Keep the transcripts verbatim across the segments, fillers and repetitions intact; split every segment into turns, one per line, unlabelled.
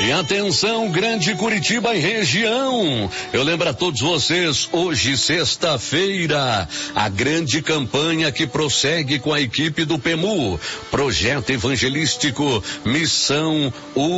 E atenção, Grande Curitiba e região. Eu lembro a todos vocês, hoje, sexta-feira, a grande campanha que prossegue com a equipe do P E M U, Projeto Evangelístico Missão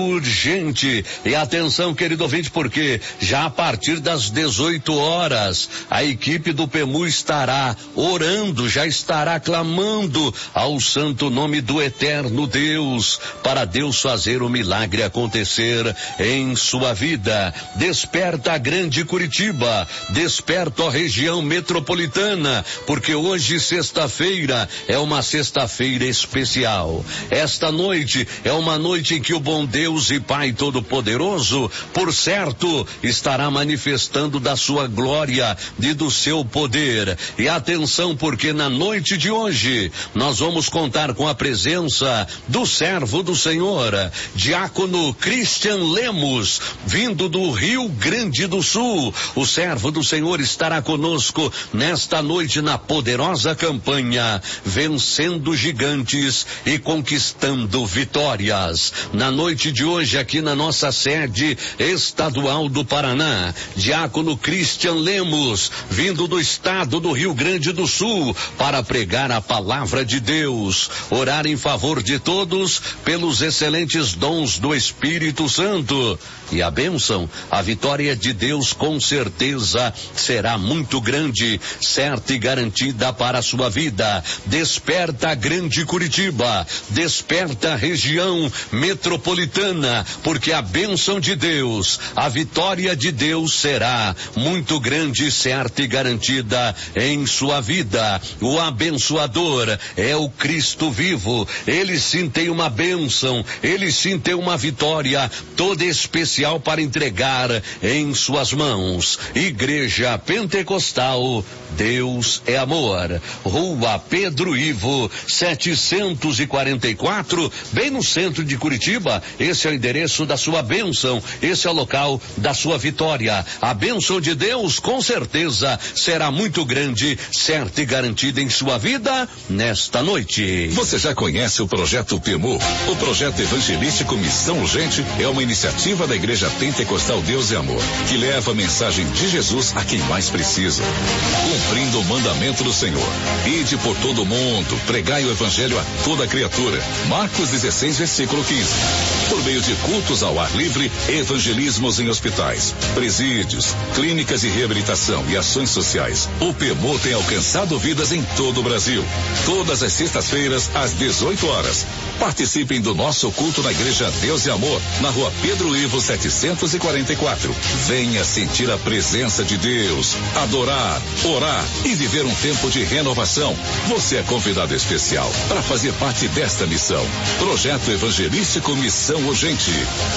Urgente. E atenção, querido ouvinte, porque já a partir das dezoito horas, a equipe do P E M U estará orando, já estará clamando ao santo nome do eterno Deus, para Deus fazer o milagre acontecer em sua vida. Desperta a Grande Curitiba, desperta a região metropolitana, porque hoje, sexta-feira, é uma sexta-feira especial. Esta noite é uma noite em que o bom Deus e Pai Todo-Poderoso, por certo, estará manifestando da sua glória e do seu poder. E atenção, porque na noite de hoje nós vamos contar com a presença do servo do Senhor, diácono Cristian Lemos, vindo do Rio Grande do Sul. O servo do Senhor estará conosco nesta noite na poderosa campanha Vencendo Gigantes e Conquistando Vitórias. Na noite de hoje, aqui na nossa sede estadual do Paraná, diácono Cristian Lemos, vindo do estado do Rio Grande do Sul, para pregar a palavra de Deus, orar em favor de todos pelos excelentes dons do Espírito Santo. E a bênção, a vitória de Deus com certeza será muito grande, certa e garantida para a sua vida. Desperta a Grande Curitiba, desperta a região metropolitana, porque a bênção de Deus, a vitória de Deus será muito grande, certa e garantida em sua vida. O abençoador é o Cristo vivo. Ele sim tem uma bênção, ele sim tem uma vitória toda especial para entregar em suas mãos. Igreja Pentecostal, Deus é amor. Rua Pedro Ivo, setecentos e quarenta e quatro, bem no centro de Curitiba. Esse é o endereço da sua bênção, esse é o local da sua vitória. A bênção de Deus com certeza será muito grande, certa e garantida em sua vida nesta noite.
Você já conhece o projeto P E M U? O projeto evangelístico Missão Urgente é uma iniciativa da Igreja Pentecostal Deus é Amor, que leva a mensagem de Jesus a quem mais precisa. Cumprindo o mandamento do Senhor: ide por todo o mundo, pregai o evangelho a toda criatura. Marcos dezesseis, versículo quinze. Por meio de cultos ao ar livre, evangelismos em hospitais, presídios, clínicas de reabilitação e ações sociais, o P E M U tem alcançado vidas em todo o Brasil. Todas as sextas-feiras, às dezoito horas. Participem do nosso culto na Igreja Deus e Amor, na Rua Pedro Ivo, setecentos e quarenta e quatro. Venha sentir a presença de Deus, adorar, orar e viver um tempo de renovação. Você é convidado especial para fazer parte desta missão. Projeto Evangelístico Missão Urgente.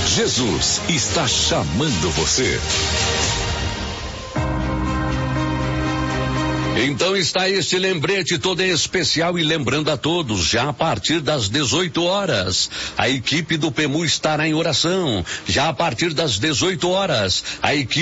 Jesus está chamando você.
Então está este lembrete todo em especial, e lembrando a todos, já a partir das dezoito horas, a equipe do P E M U estará em oração. Já a partir das dezoito horas, a equipe